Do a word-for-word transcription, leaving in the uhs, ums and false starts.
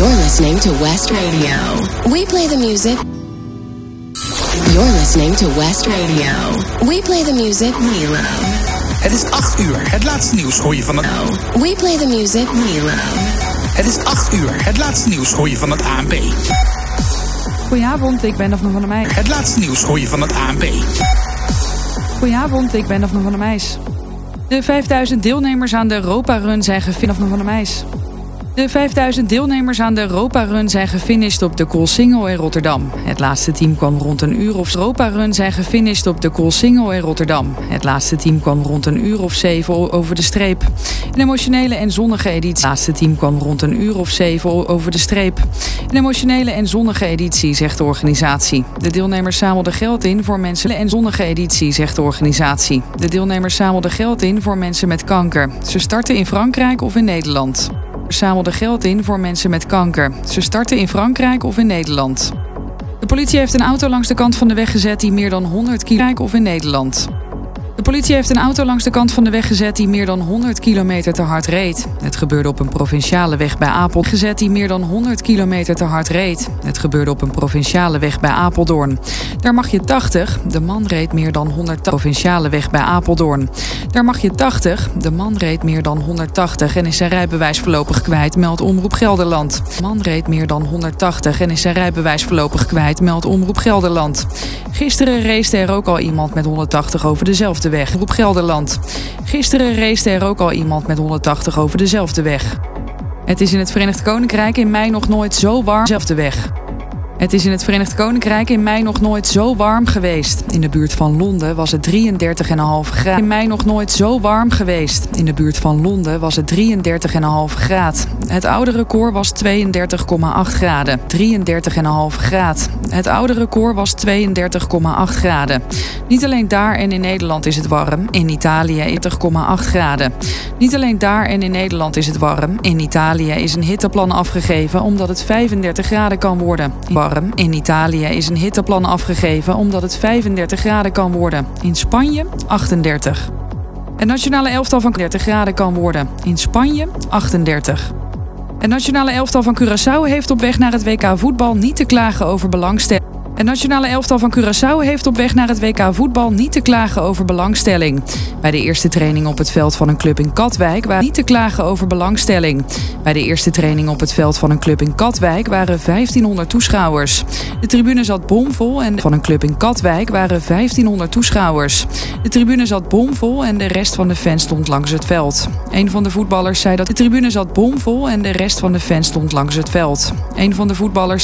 You're listening to West Radio. We play the music. You're listening to West Radio. We play the music we love. Het is acht uur. Het laatste nieuws hoor je van het... We play the music we love. Het is acht uur. Het laatste nieuws hoor je van het A N P. Goedenavond, ik ben Daphne van der Meijs. Het laatste nieuws hoor je van het A N P. Goedenavond, ik ben Daphne van der Meijs. De vijfduizend deelnemers aan de Europa-run zijn gefinished. Daphne van der Meijs. De vijfduizend deelnemers aan de Europa-run zijn gefinished op de Koolsingel in Rotterdam. Het laatste team kwam rond een uur of Europa-run zijn gefinished op de Koolsingel in Rotterdam. Het laatste team kwam rond een uur of zeven over de streep. Een emotionele en zonnige editie. Het laatste team kwam rond een uur of zeven over de streep. Een emotionele en zonnige editie, zegt de organisatie. De deelnemers zamelden geld in voor mensen en zonnige editie, zegt de organisatie. De deelnemers zamelden geld in voor mensen met kanker. Ze starten in Frankrijk of in Nederland. Zamelde geld in voor mensen met kanker. Ze starten in Frankrijk of in Nederland. De politie heeft een auto langs de kant van de weg gezet die meer dan honderd kilometer of in Nederland. De politie heeft een auto langs de kant van de weg gezet die meer dan honderd kilometer te hard reed. Het gebeurde op een provinciale weg bij Apeldoorn. Gezet die meer dan honderd kilometer te hard reed. Het gebeurde op een provinciale weg bij Apeldoorn. Daar mag je tachtig. De man reed meer dan honderd. Provinciale weg bij Apeldoorn. Daar mag je tachtig. De man reed meer dan honderdtachtig en is zijn rijbewijs voorlopig kwijt, meldt Omroep Gelderland. De man reed meer dan honderdtachtig en is zijn rijbewijs voorlopig kwijt, meldt Omroep Gelderland. Gisteren race er ook al iemand met honderdtachtig over dezelfde weg. Omroep Gelderland. Gisteren race er ook al iemand met honderdtachtig over dezelfde weg. Het is in het Verenigd Koninkrijk in mei nog nooit zo warm. Dezelfde weg. Het is in het Verenigd Koninkrijk in mei nog nooit zo warm geweest. In de buurt van Londen was het drieëndertig komma vijf graden. In mei nog nooit zo warm geweest. In de buurt van Londen was het drieëndertig komma vijf graden. Het oude record was tweeëndertig komma acht graden. drieëndertig komma vijf graden. Het oude record was tweeëndertig komma acht graden. Niet alleen daar en in Nederland is het warm. In Italië dertig komma acht graden. Niet alleen daar en in Nederland is het warm. In Italië is een hitteplan afgegeven omdat het vijfendertig graden kan worden. Warm. In Italië is een hitteplan afgegeven omdat het vijfendertig graden kan worden. In Spanje achtendertig. Het nationale elftal van dertig graden kan worden. In Spanje achtendertig. Het nationale elftal van Curaçao heeft op weg naar het W K voetbal niet te klagen over belangstelling. Het nationale elftal van Curaçao heeft op weg naar het W K voetbal niet te klagen over belangstelling. Bij de eerste training op het veld van een club in Katwijk waren niet te klagen over belangstelling. Bij de eerste training op het veld van een club in Katwijk waren vijftienhonderd toeschouwers. De tribune zat bomvol en de van een club in Katwijk waren vijftienhonderd toeschouwers. De tribune zat bomvol en de rest van de fans stond langs het veld. Een van de voetballers zei dat de tribune zat bomvol en de rest van de fans stond langs het veld. Een van de voetballers